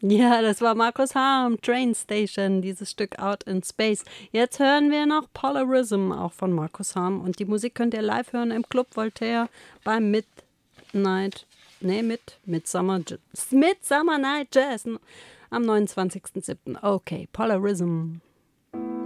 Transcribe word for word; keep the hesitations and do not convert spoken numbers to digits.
Ja, das war Markus Harm, Train Station, dieses Stück Out in Space. Jetzt hören wir noch Polarism, auch von Markus Harm. Und die Musik könnt ihr live hören im Club Voltaire beim Midnight, nee, mit Midsummer, Midsummer Night Jazz am neunundzwanzigsten siebten Okay, Polarism.